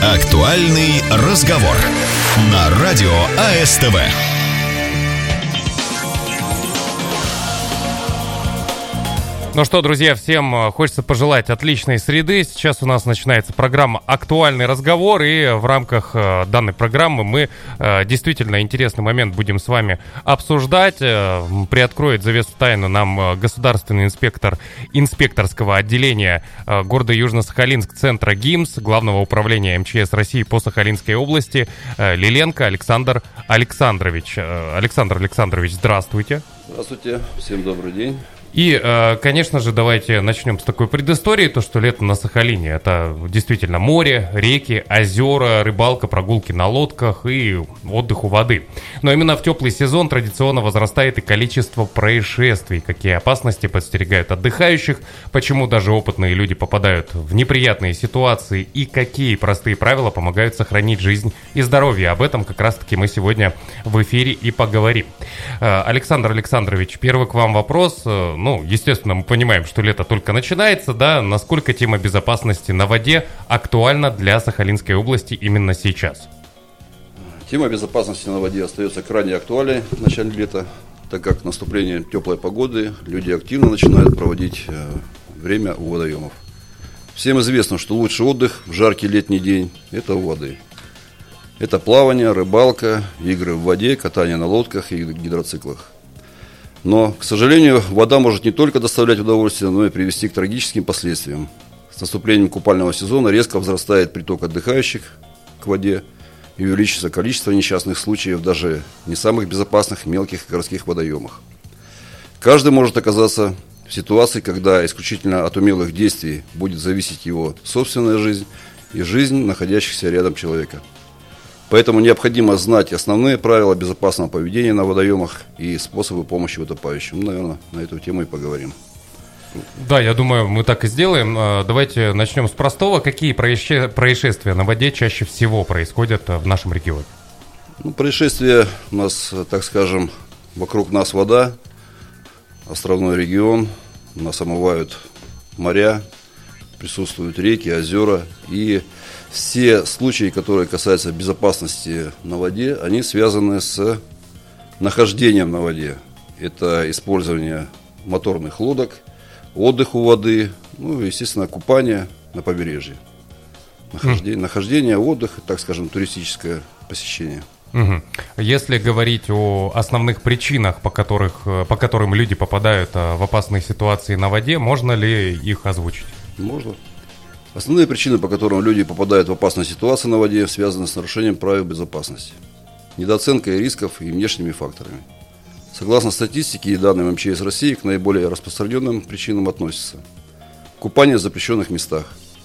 Актуальный разговор на радио АСТВ. Ну что, друзья, всем хочется пожелать отличной среды. Сейчас у нас начинается программа «Актуальный разговор», и в рамках данной программы мы действительно интересный момент будем с вами обсуждать. Приоткроет завесу тайны нам государственный инспектор инспекторского отделения города Южно-Сахалинск, центра ГИМС, Главного управления МЧС России по Сахалинской области Лиленко Александр Александрович. Александр Александрович, здравствуйте. Здравствуйте, всем добрый день. И, конечно же, давайте начнем с такой предыстории, то, что лето на Сахалине – это действительно море, реки, озера, рыбалка, прогулки на лодках и отдых у воды. Но именно в теплый сезон традиционно возрастает и количество происшествий, какие опасности подстерегают отдыхающих, почему даже опытные люди попадают в неприятные ситуации и какие простые правила помогают сохранить жизнь и здоровье. Об этом как раз-таки мы сегодня в эфире и поговорим. Александр Александрович, первый к вам вопрос. Ну, естественно, мы понимаем, что лето только начинается, да? Насколько тема безопасности на воде актуальна для Сахалинской области именно сейчас? Тема безопасности на воде остается крайне актуальной в начале лета, так как наступление теплой погоды люди активно начинают проводить время у водоемов. Всем известно, что лучший отдых в жаркий летний день – это у воды. Это плавание, рыбалка, игры в воде, катание на лодках и гидроциклах. Но, к сожалению, вода может не только доставлять удовольствие, но и привести к трагическим последствиям. С наступлением купального сезона резко возрастает приток отдыхающих к воде и увеличится количество несчастных случаев даже в не самых безопасных мелких городских водоемах. Каждый может оказаться в ситуации, когда исключительно от умелых действий будет зависеть его собственная жизнь и жизнь находящихся рядом человека. Поэтому необходимо знать основные правила безопасного поведения на водоемах и способы помощи утопающим. Наверное, на эту тему и поговорим. Да, я думаю, мы так и сделаем. Давайте начнем с простого. Какие происшествия на воде чаще всего происходят в нашем регионе? Происшествия у нас, так скажем, вокруг нас вода, островной регион, нас омывают моря, присутствуют реки, озера, и все случаи, которые касаются безопасности на воде, они связаны с нахождением на воде. Это использование моторных лодок, отдых у воды, ну и, естественно, купание на побережье. Нахождение, отдых, так скажем, туристическое посещение. Если говорить о основных причинах, по которым люди попадают в опасные ситуации на воде, можно ли их озвучить? Можно. Основные причины, по которым люди попадают в опасные ситуации на воде, связаны с нарушением правил безопасности, недооценкой рисков и внешними факторами. Согласно статистике и данным МЧС России, к наиболее распространенным причинам относятся купание в запрещенных местах.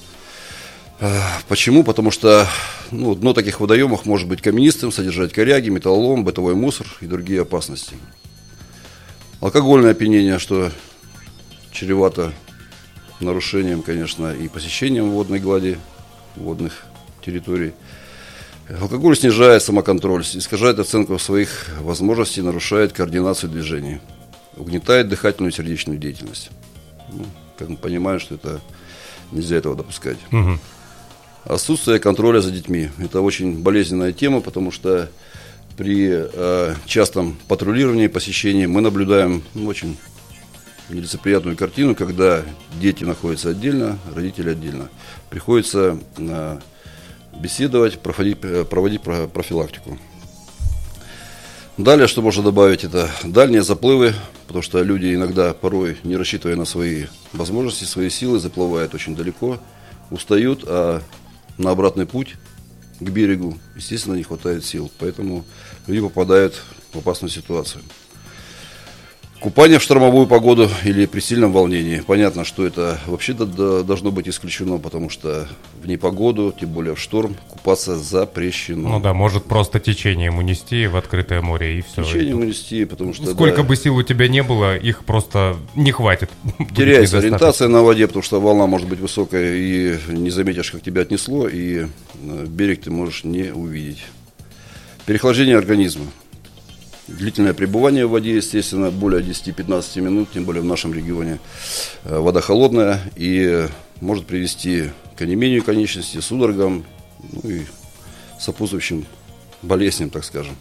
Почему? Потому что дно таких водоемов может быть каменистым, содержать коряги, металлолом, бытовой мусор и другие опасности. Алкогольное опьянение, что чревато нарушением, конечно, и посещением водной глади, водных территорий. Алкоголь снижает самоконтроль, искажает оценку своих возможностей, нарушает координацию движений, угнетает дыхательную и сердечную деятельность. Как мы понимаем, что это нельзя этого допускать. Отсутствие контроля за детьми. Это очень болезненная тема, потому что при частом патрулировании, посещении мы наблюдаем очень нелицеприятную картину, когда дети находятся отдельно, родители отдельно. Приходится беседовать, проводить профилактику. Далее, что можно добавить, это дальние заплывы, потому что люди иногда, порой, не рассчитывая на свои возможности, свои силы, заплывают очень далеко, устают, а на обратный путь к берегу, естественно, не хватает сил. Поэтому люди попадают в опасную ситуацию. Купание в штормовую погоду или при сильном волнении. Понятно, что это вообще должно быть исключено, потому что в непогоду, тем более в шторм, купаться запрещено. Ну да, может просто течением унести в открытое море и все. Течением унести, потому что... Сколько бы сил у тебя не было, их просто не хватит. Теряется ориентация на воде, потому что волна может быть высокая, и не заметишь, как тебя отнесло, и берег ты можешь не увидеть. Переохлаждение организма. Длительное пребывание в воде, естественно, более 10-15 минут, тем более в нашем регионе. Вода холодная и может привести к онемению конечностей, судорогам ну и сопутствующим болезням, так скажем.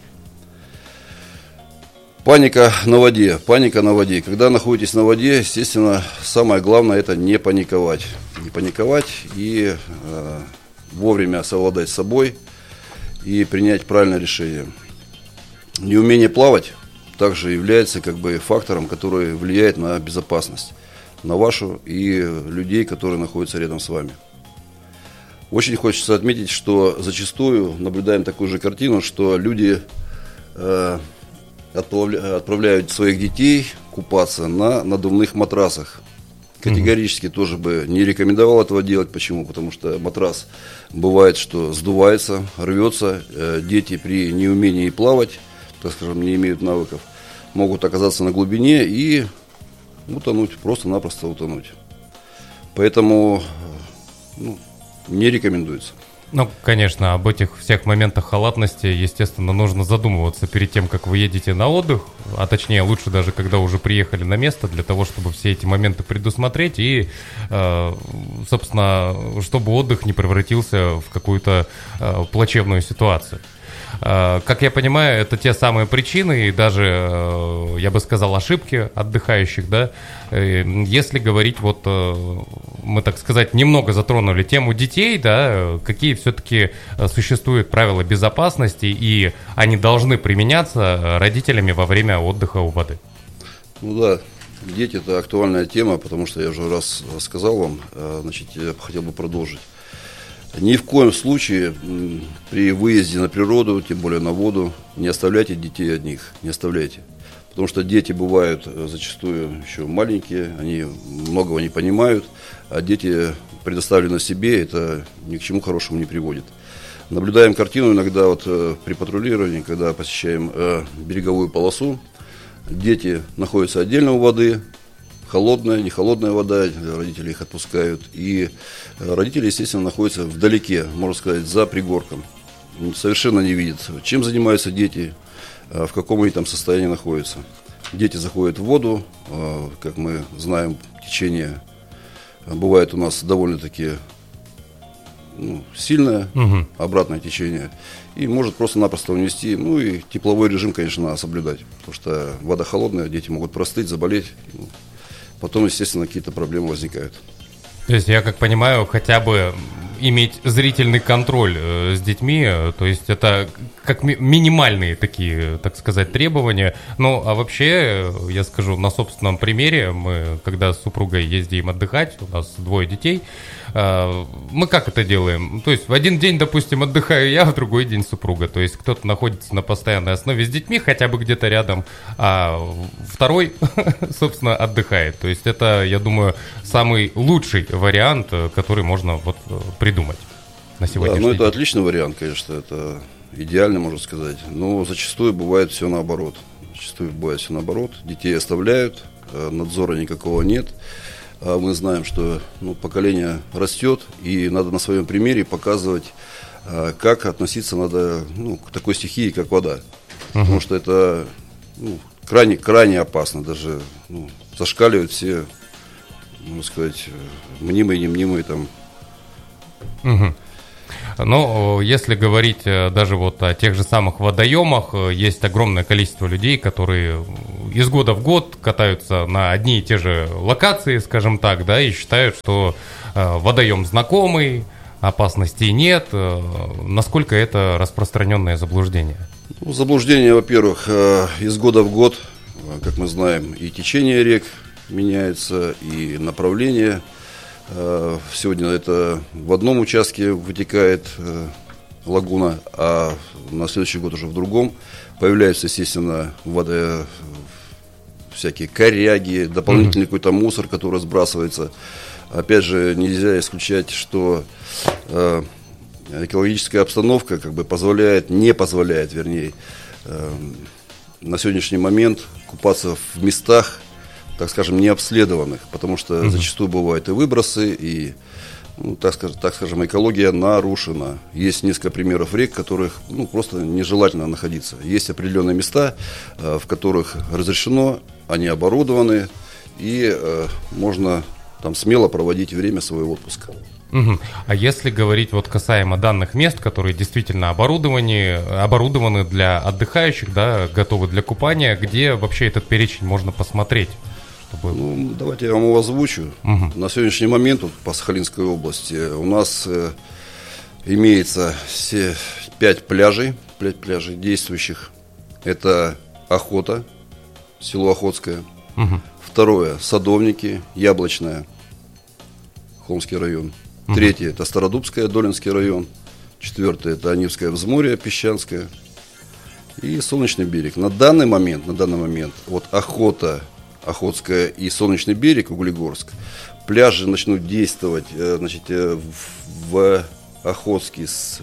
Паника на воде. Когда находитесь на воде, естественно, самое главное это не паниковать. Не паниковать и вовремя совладать с собой и принять правильное решение. Неумение плавать также является фактором, который влияет на безопасность, на вашу и людей, которые находятся рядом с вами. Очень хочется отметить, что зачастую наблюдаем такую же картину, что люди отправляют своих детей купаться на надувных матрасах. Категорически тоже бы не рекомендовал этого делать. Почему? Потому что матрас бывает, что сдувается, рвется. Дети при неумении плавать, так скажем, не имеют навыков, могут оказаться на глубине и утонуть, просто-напросто утонуть. Поэтому не рекомендуется. Ну, конечно, об этих всех моментах халатности, естественно, нужно задумываться перед тем, как вы едете на отдых, а точнее, лучше даже, когда уже приехали на место, для того, чтобы все эти моменты предусмотреть и, собственно, чтобы отдых не превратился в какую-то плачевную ситуацию. Как я понимаю, это те самые причины и даже, я бы сказал, ошибки отдыхающих, да. Если говорить, мы, так сказать, немного затронули тему детей, да, какие все-таки существуют правила безопасности и они должны применяться родителями во время отдыха у воды? Ну да, дети – это актуальная тема, потому что я уже раз сказал вам, я хотел бы продолжить. Ни в коем случае при выезде на природу, тем более на воду, не оставляйте детей одних, не оставляйте. Потому что дети бывают зачастую еще маленькие, они многого не понимают, а дети, предоставленные себе, это ни к чему хорошему не приводит. Наблюдаем картину иногда при патрулировании, когда посещаем береговую полосу, дети находятся отдельно у воды, холодная, не холодная вода, родители их отпускают. И родители, естественно, находятся вдалеке, можно сказать, за пригорком. Совершенно не видят, чем занимаются дети, в каком они там состоянии находятся. Дети заходят в воду, как мы знаем, течение бывает у нас довольно-таки сильное, обратное течение. И может просто-напросто унести. Ну и тепловой режим, конечно, надо соблюдать. Потому что вода холодная, дети могут простыть, заболеть. Потом, естественно, какие-то проблемы возникают. То есть, я как понимаю, хотя бы иметь зрительный контроль с детьми, то есть это как минимальные такие, так сказать, требования. Ну, а вообще, я скажу на собственном примере, мы, когда с супругой ездим отдыхать, у нас 2 детей, мы как это делаем? То есть в один день, допустим, отдыхаю я, в другой день супруга. То есть кто-то находится на постоянной основе с детьми, хотя бы где-то рядом, а второй, собственно, отдыхает. То есть это, я думаю, самый лучший вариант, который можно придумать на сегодняшний день. Это отличный вариант, конечно, это идеально, можно сказать. Но зачастую бывает все наоборот. Детей оставляют, надзора никакого нет. Мы знаем, что поколение растет, и надо на своем примере показывать, как относиться надо к такой стихии, как вода. Потому что это крайне опасно, даже зашкаливают все, можно сказать, мнимые, немнимые там. Но если говорить даже о тех же самых водоемах, есть огромное количество людей, которые из года в год катаются на одни и те же локации, скажем так, да, и считают, что водоем знакомый, опасностей нет. Насколько это распространенное заблуждение? Заблуждение, во-первых, из года в год, как мы знаем, и течение рек меняется, и направление. Сегодня это в одном участке вытекает лагуна, а на следующий год уже в другом. Появляются, естественно, всякие коряги, дополнительный какой-то мусор, который сбрасывается. Опять же, нельзя исключать, что экологическая обстановка не позволяет на сегодняшний момент купаться в местах, так скажем, необследованных, потому что зачастую бывают и выбросы, и, так скажем, экология нарушена. Есть несколько примеров рек, в которых просто нежелательно находиться. Есть определенные места, в которых разрешено, они оборудованы, и можно там смело проводить время своего отпуска. Угу. А если говорить вот касаемо данных мест, которые действительно оборудованы для отдыхающих, да, готовы для купания, где вообще этот перечень можно посмотреть? Чтобы... Ну, давайте я вам его озвучу. Угу. На сегодняшний момент вот, по Сахалинской области у нас имеется 5 пляжей действующих. Это Охота, село Охотское. Угу. Второе – Садовники, Яблочное, Холмский район. Третье – это Стародубское, Долинский район. Четвертое – это Анивское взморье, Песчанское. И Солнечный берег. На данный момент, вот Охота, Охотская и Солнечный берег, Углегорск, пляжи начнут действовать в Охотске с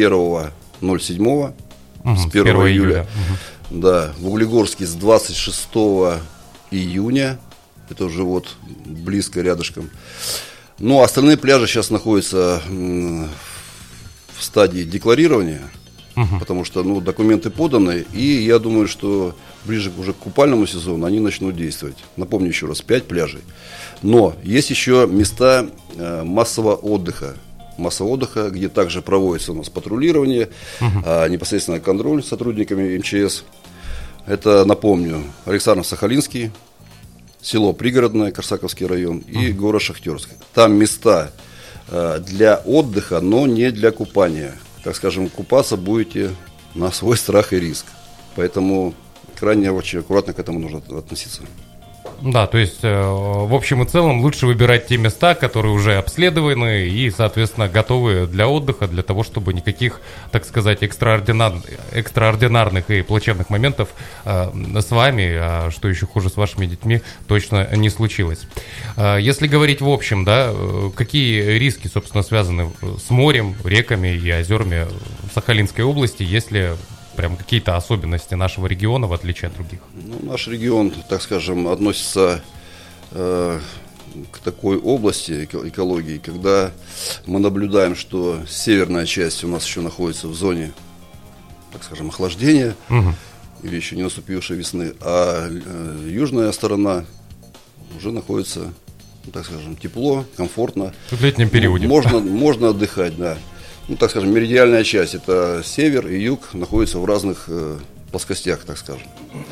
1.07, с 1 июля. Да, в Углегорске с 26 июня. Это уже вот близко, рядышком. Ну, остальные пляжи сейчас находятся в стадии декларирования, потому что документы поданы, и я думаю, что ближе уже к купальному сезону они начнут действовать. Напомню еще раз, 5 пляжей. Но есть еще места массового отдыха, где также проводится у нас патрулирование, непосредственно контроль с сотрудниками МЧС. Это, напомню, Александр-Сахалинский, село Пригородное, Корсаковский район и город Шахтерск. Там места для отдыха, но не для купания. Так скажем, купаться будете на свой страх и риск. Поэтому крайне очень аккуратно к этому нужно относиться. Да, то есть, в общем и целом, лучше выбирать те места, которые уже обследованы и, соответственно, готовы для отдыха, для того, чтобы никаких, так сказать, экстраординарных и плачевных моментов с вами, а что еще хуже, с вашими детьми, точно не случилось. Если говорить в общем, да, какие риски, собственно, связаны с морем, реками и озерами Сахалинской области, если... Прям какие-то особенности нашего региона, в отличие от других? Ну, наш регион, так скажем, относится к такой области экологии, когда мы наблюдаем, что северная часть у нас еще находится в зоне, так скажем, охлаждения или еще не наступившей весны, а южная сторона уже находится, так скажем, тепло, комфортно. В летнем периоде. Можно отдыхать, да. Ну, так скажем, меридиальная часть, это север и юг, находятся в разных плоскостях, так скажем.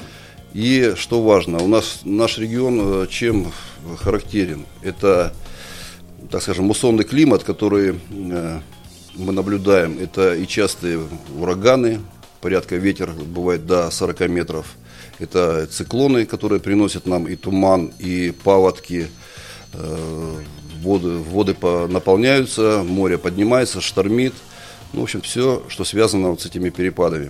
И что важно, у нас наш регион чем характерен? Это, так скажем, муссонный климат, который мы наблюдаем. Это и частые ураганы, порядка ветер бывает до 40 метров. Это циклоны, которые приносят нам и туман, и паводки. Воды наполняются, море поднимается, штормит. Ну, в общем, все, что связано вот с этими перепадами.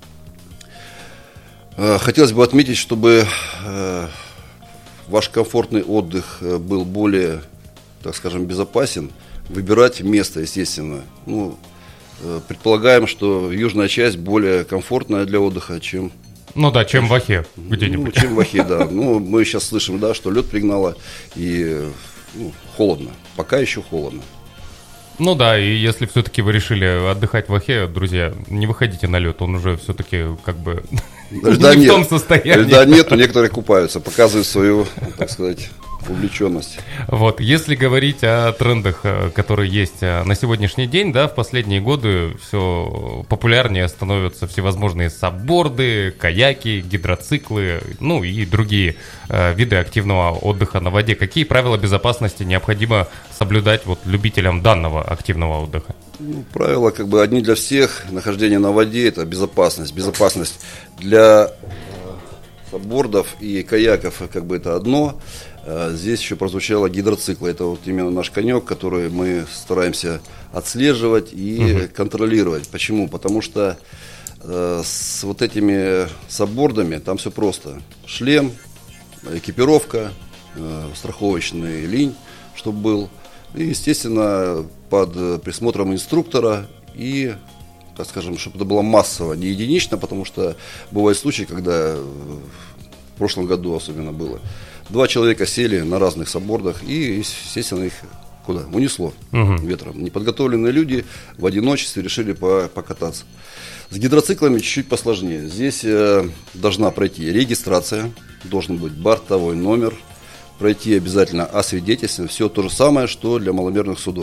Хотелось бы отметить, чтобы ваш комфортный отдых был более, так скажем, безопасен. Выбирать место, естественно. Ну, предполагаем, что южная часть более комфортная для отдыха, чем... Ну да, чем в Охе где-нибудь. Чем в Охе, да. Ну, мы сейчас слышим, да, что лед пригнало и... холодно. Пока еще холодно. Ну да, и если все-таки вы решили отдыхать в Охе, друзья, не выходите на лед, он уже все-таки как бы не в том состоянии. Льда нет, но некоторые купаются, показывают свою, так сказать, увлеченность. Вот, если говорить о трендах, которые есть на сегодняшний день, да, в последние годы все популярнее становятся всевозможные сабборды, каяки, гидроциклы, ну и другие виды активного отдыха на воде. Какие правила безопасности необходимо соблюдать вот любителям данного активного отдыха? Ну, правила как бы одни для всех. Нахождение на воде – это безопасность. Безопасность для саббордов и каяков как бы это одно. Здесь еще прозвучало гидроциклы. Это вот именно наш конек, который мы стараемся отслеживать и контролировать. Почему? Потому что с вот этими саббордами там все просто. Шлем, экипировка, страховочный линь, чтобы был. И, естественно, под присмотром инструктора и, так скажем, чтобы это было массово, не единично, потому что бывают случаи, когда в прошлом году особенно было. 2 человека сели на разных саббордах и, естественно, их куда? Унесло ветром. Неподготовленные люди в одиночестве решили покататься. С гидроциклами чуть-чуть посложнее. Здесь должна пройти регистрация, должен быть бортовой номер, пройти обязательно освидетельствование. Все то же самое, что для маломерных судов.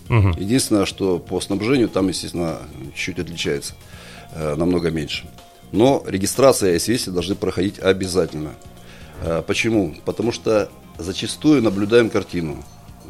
Единственное, что по снабжению там, естественно, чуть отличается, намного меньше. Но регистрация и сессии должны проходить обязательно. Почему? Потому что зачастую наблюдаем картину.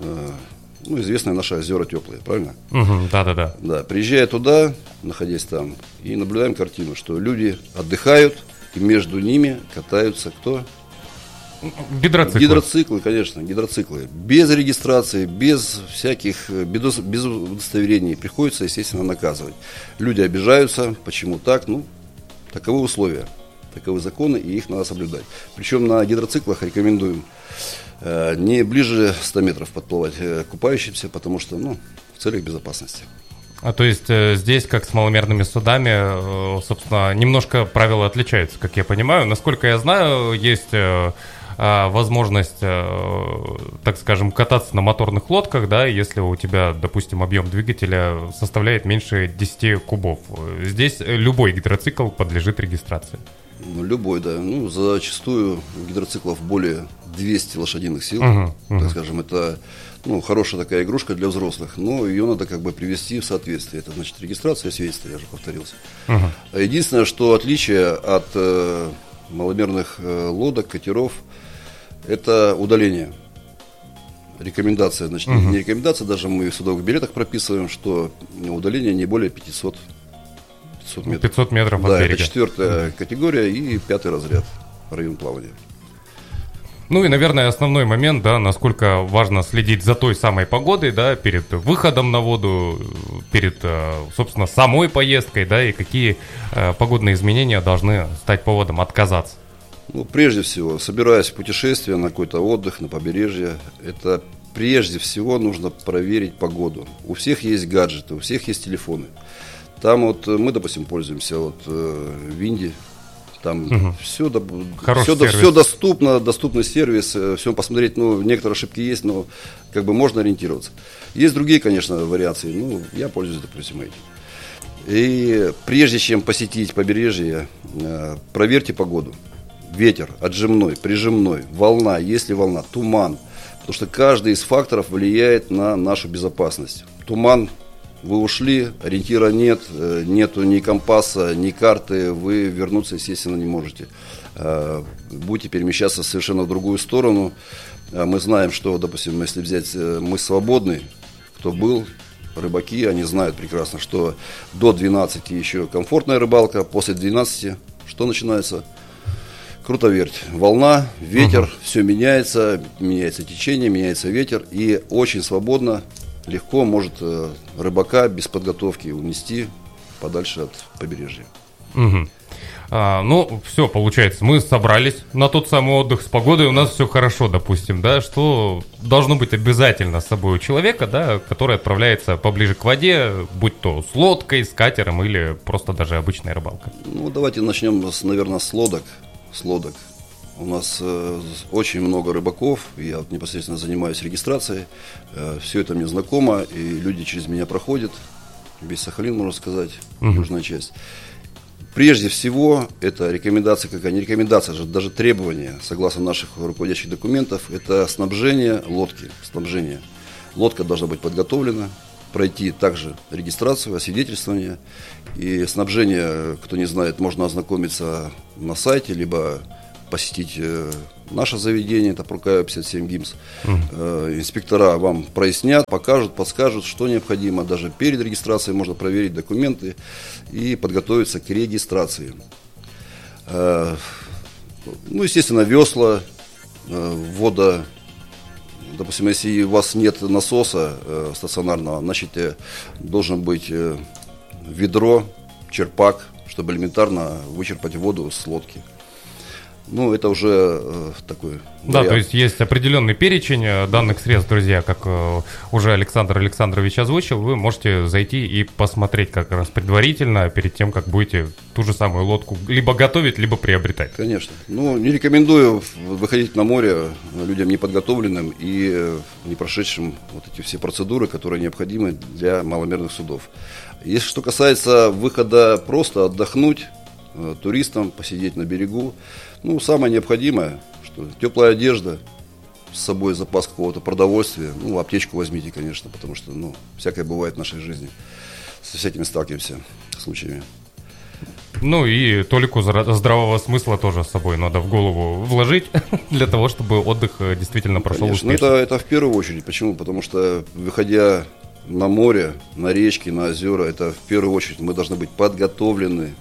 Известные наши озера теплые, правильно? Да. Да, приезжая туда, находясь там, и наблюдаем картину, что люди отдыхают, и между ними катаются кто? Гидроциклы. Гидроциклы, конечно, гидроциклы. Без регистрации, без всяких, без удостоверений. Приходится, естественно, наказывать. Люди обижаются, почему так? Таковы условия, таковы законы, и их надо соблюдать. Причем на гидроциклах рекомендуем не ближе 100 метров подплывать купающимся, потому что, в целях безопасности. То есть здесь, как с маломерными судами, собственно, немножко правила отличаются, как я понимаю. Насколько я знаю, есть возможность, так скажем, кататься на моторных лодках, да, если у тебя, допустим, объем двигателя составляет меньше 10 кубов. Здесь любой гидроцикл подлежит регистрации. Любой, да. Зачастую у гидроциклов более 200 лошадиных сил, так скажем, это хорошая такая игрушка для взрослых, но ее надо привести в соответствие. Это значит регистрация и свидетельство, я же повторился. Единственное, что отличие от маломерных лодок, катеров, это удаление. Рекомендация, значит, не рекомендация, даже мы в судовых билетах прописываем, что удаление не более 500 метров. 500 метров от берега. Это 4-я категория и 5-й разряд, район плавания. И, наверное, основной момент, да, насколько важно следить за той самой погодой, да, перед выходом на воду, перед, собственно, самой поездкой, да, и какие погодные изменения должны стать поводом отказаться. Прежде всего, собираясь в путешествие на какой-то отдых, на побережье, это прежде всего нужно проверить погоду. У всех есть гаджеты, у всех есть телефоны. Там мы, допустим, пользуемся Винди. Там все доступно, доступный сервис, все посмотреть, некоторые ошибки есть, но можно ориентироваться. Есть другие, конечно, вариации, я пользуюсь, допустим, этим. И прежде чем посетить побережье, проверьте погоду. Ветер, отжимной, прижимной, волна, есть ли волна, туман. Потому что каждый из факторов влияет на нашу безопасность. Туман. Вы ушли, ориентира нет, нету ни компаса, ни карты, вы вернуться, естественно, не можете. Будете перемещаться совершенно в другую сторону. Мы знаем, что, допустим, если взять мыс Свободный, кто был, рыбаки, они знают прекрасно, что до 12 еще комфортная рыбалка, после 12 что начинается? Крутоверть, волна, ветер, все меняется течение, меняется ветер, и очень свободно, легко может рыбака без подготовки унести подальше от побережья. Все, получается, мы собрались на тот самый отдых с погодой, у нас все хорошо, допустим, да, что должно быть обязательно с собой у человека, да, который отправляется поближе к воде, будь то с лодкой, с катером или просто даже обычная рыбалка. Давайте начнем, наверное, с лодок. У нас очень много рыбаков, я непосредственно занимаюсь регистрацией, все это мне знакомо, и люди через меня проходят, весь Сахалин, можно сказать, южная часть. Прежде всего, это рекомендация, не рекомендация, даже требования, согласно наших руководящих документов, это снабжение лодки, снабжение. Лодка должна быть подготовлена, пройти также регистрацию, освидетельствование, и снабжение, кто не знает, можно ознакомиться на сайте, либо посетить наше заведение, это Прукаева 57 ГИМС. Инспектора вам прояснят, покажут, подскажут, что необходимо. Даже перед регистрацией можно проверить документы и подготовиться к регистрации. Естественно, весла, вода. Допустим, если у вас нет насоса стационарного, значит, должен быть ведро, черпак, чтобы элементарно вычерпать воду с лодки. Это уже такой вариант. То есть есть определенный перечень данных средств, друзья, как уже Александр Александрович озвучил. Вы можете зайти и посмотреть как раз предварительно, перед тем, как будете ту же самую лодку либо готовить, либо приобретать. Конечно. Не рекомендую выходить на море людям неподготовленным и не прошедшим эти все процедуры, которые необходимы для маломерных судов. Если что касается выхода просто отдохнуть, туристам, посидеть на берегу, самое необходимое, что теплая одежда, с собой запас какого-то продовольствия, ну, аптечку возьмите, конечно, потому что, ну, всякое бывает в нашей жизни. Со всякими сталкиваемся случаями. Ну и толику здравого смысла тоже с собой надо в голову вложить для того, чтобы отдых действительно прошел Конечно. успешно. Это в первую очередь. Почему? Потому что, выходя на море, на речки, на озера, это в первую очередь мы должны быть подготовлены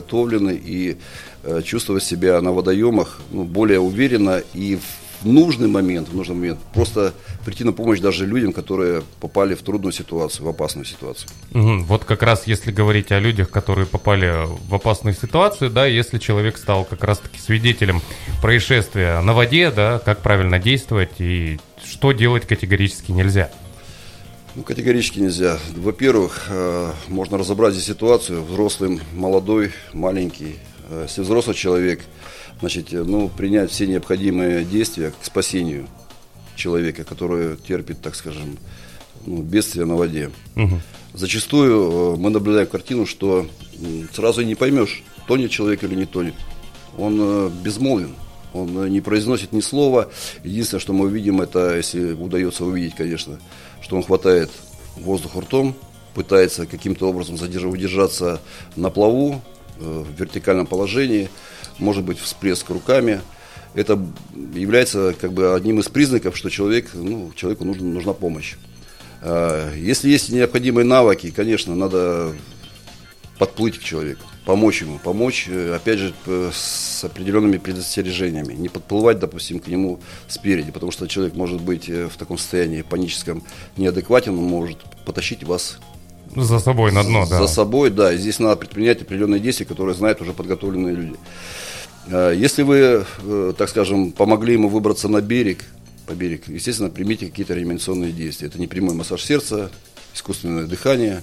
и чувствовать себя на водоемах, ну, более уверенно и в нужный момент просто прийти на помощь даже людям, которые попали в трудную ситуацию, в опасную ситуацию. Вот как раз если говорить о людях, которые попали в опасную ситуацию, да, если человек стал как раз-таки свидетелем происшествия на воде, да, как правильно действовать и что делать категорически нельзя? Ну, категорически нельзя. Во-первых, можно разобрать здесь ситуацию, взрослый, молодой, маленький. Если взрослый человек, значит, ну, принять все необходимые действия к спасению человека, который терпит, так скажем, ну, бедствие на воде. Зачастую мы наблюдаем картину, что сразу не поймешь, тонет человек или не тонет. Он безмолвен, он не произносит ни слова. Единственное, что мы увидим, это, если удается увидеть, конечно, что он хватает воздух ртом, пытается каким-то образом удержаться на плаву, в вертикальном положении, может быть всплеск руками. Это является как бы одним из признаков, что человеку нужна помощь. Если есть необходимые навыки, конечно, надо подплыть к человеку, помочь ему, опять же, с определенными предостережениями. Не подплывать, допустим, к нему спереди, потому что человек может быть в таком состоянии паническом, неадекватен, он может потащить вас за собой на дно, да. За собой, да. И здесь надо предпринять определенные действия, которые знают уже подготовленные люди. Если вы, так скажем, помогли ему выбраться на берег, естественно, примите какие-то реанимационные действия. Это не прямой массаж сердца, искусственное дыхание.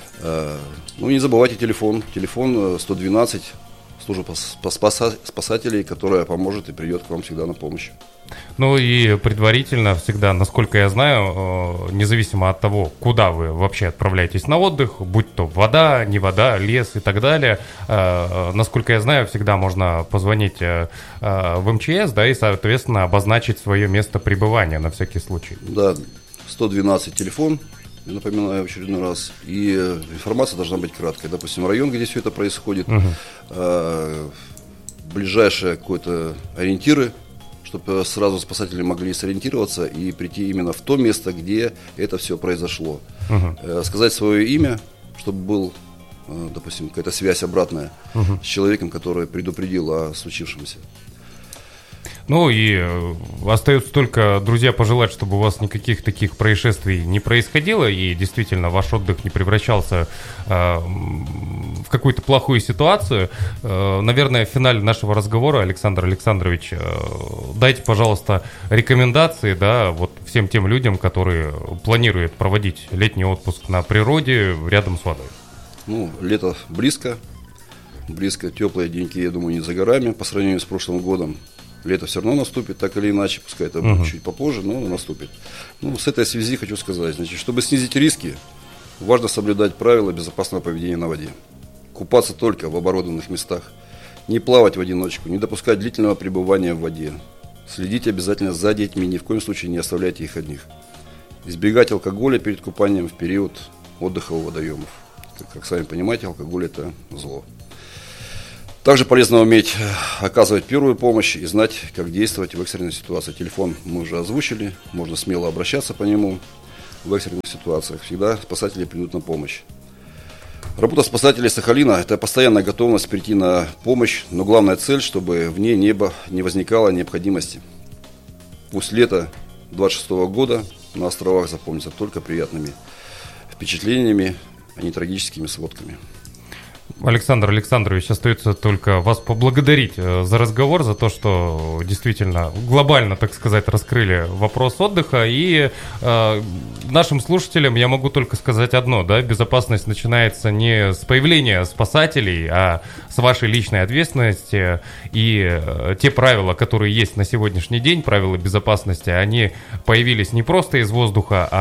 Ну, не забывайте телефон 112, служба спасателей, которая поможет и придет к вам всегда на помощь. Ну и предварительно всегда, насколько я знаю, независимо от того, куда вы вообще отправляетесь на отдых, будь то вода, не вода, лес и так далее, насколько я знаю, всегда можно позвонить в МЧС, да, и, соответственно, обозначить свое место пребывания на всякий случай. Да, 112 телефон, напоминаю в очередной раз, и информация должна быть краткой. Допустим, район, где все это происходит, ближайшие какие-то ориентиры, чтобы сразу спасатели могли сориентироваться и прийти именно в то место, где это все произошло. Сказать свое имя, чтобы был, допустим, какая-то связь обратная с человеком, который предупредил о случившемся. Ну и остается только, друзья, пожелать, чтобы у вас никаких таких происшествий не происходило, и действительно ваш отдых не превращался в какую-то плохую ситуацию. Наверное, в финале нашего разговора, Александр Александрович, дайте, пожалуйста, рекомендации, да, вот всем тем людям, которые планируют проводить летний отпуск на природе рядом с водой. Ну, лето близко, теплые деньки, я думаю, не за горами по сравнению с прошлым годом. Лето все равно наступит, так или иначе, пускай это будет чуть попозже, но наступит. Ну, с этой связи хочу сказать, значит, чтобы снизить риски, важно соблюдать правила безопасного поведения на воде. Купаться только в оборудованных местах, не плавать в одиночку, не допускать длительного пребывания в воде. Следите обязательно за детьми, ни в коем случае не оставляйте их одних. Избегать алкоголя перед купанием в период отдыха у водоемов. Как сами понимаете, алкоголь – это зло. Также полезно уметь оказывать первую помощь и знать, как действовать в экстренной ситуации. Телефон мы уже озвучили, можно смело обращаться по нему в экстренных ситуациях. Всегда спасатели придут на помощь. Работа спасателей Сахалина – это постоянная готовность прийти на помощь, но главная цель, чтобы в ней не возникало необходимости. Пусть лето 26 года на островах запомнится только приятными впечатлениями, а не трагическими сводками. Александр Александрович, остается только вас поблагодарить за разговор, за то, что действительно глобально, так сказать, раскрыли вопрос отдыха. И нашим слушателям я могу только сказать одно, да, безопасность начинается не с появления спасателей, а с вашей личной ответственности. И те правила, которые есть на сегодняшний день, правила безопасности, они появились не просто из воздуха, а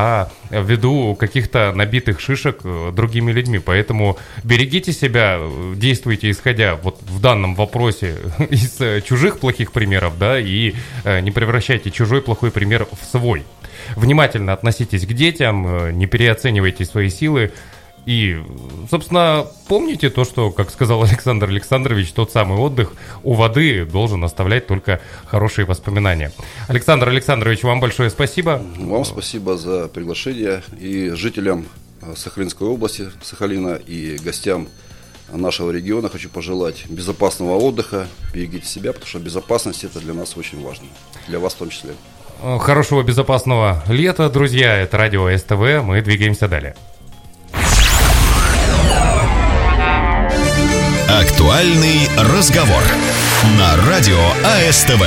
ввиду каких-то набитых шишек другими людьми. Поэтому берегите себя, действуйте исходя вот в данном вопросе из чужих плохих примеров, да, и не превращайте чужой плохой пример в свой. Внимательно относитесь к детям, не переоценивайте свои силы. И, собственно, помните то, что, как сказал Александр Александрович, тот самый отдых у воды должен оставлять только хорошие воспоминания. Александр Александрович, вам большое спасибо. Вам спасибо за приглашение. И жителям Сахалинской области, Сахалина, и гостям нашего региона хочу пожелать безопасного отдыха. Берегите себя, потому что безопасность – это для нас очень важно. Для вас в том числе. Хорошего безопасного лета, друзья. Это радио СТВ. Мы двигаемся далее. Актуальный разговор на радио АСТВ.